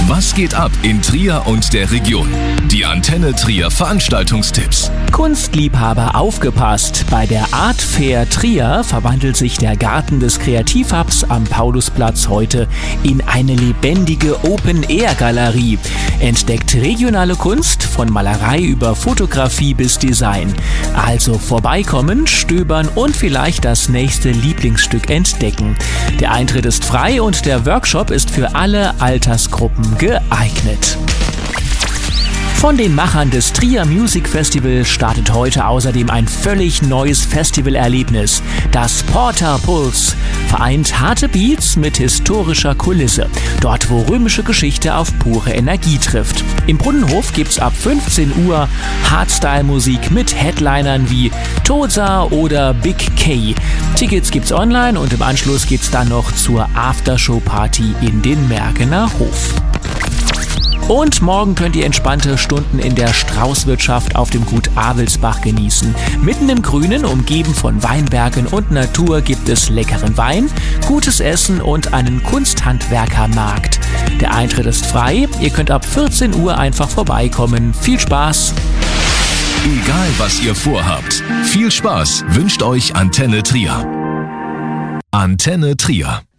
Was geht ab in Trier und der Region? Die Antenne Trier Veranstaltungstipps. Kunstliebhaber aufgepasst! Bei der Art Fair Trier verwandelt sich der Garten des Kreativhubs am Paulusplatz heute in eine lebendige Open-Air-Galerie. Entdeckt regionale Kunst von Malerei über Fotografie bis Design. Also vorbeikommen, stöbern und vielleicht das nächste Lieblingsstück entdecken. Der Eintritt ist frei und der Workshop ist für alle Altersgruppen geeignet. Von den Machern des Trier Music Festival startet heute außerdem ein völlig neues Festivalerlebnis. Das Porta Pulse vereint harte Beats mit historischer Kulisse. Dort, wo römische Geschichte auf pure Energie trifft. Im Brunnenhof gibt's ab 15 Uhr Hardstyle-Musik mit Headlinern wie Tosa oder Big K. Tickets gibt's online und im Anschluss geht's dann noch zur Aftershow-Party in den Mergener Hof. Und morgen könnt ihr entspannte Stunden in der Straußwirtschaft auf dem Gut Avelsbach genießen. Mitten im Grünen, umgeben von Weinbergen und Natur, gibt es leckeren Wein, gutes Essen und einen Kunsthandwerkermarkt. Der Eintritt ist frei, ihr könnt ab 14 Uhr einfach vorbeikommen. Viel Spaß! Egal was ihr vorhabt, viel Spaß wünscht euch Antenne Trier. Antenne Trier.